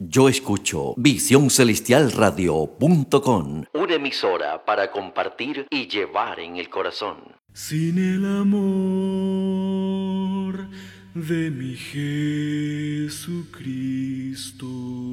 Yo escucho visioncelestialradio.com, una emisora para compartir y llevar en el corazón. Sin el amor de mi Jesucristo.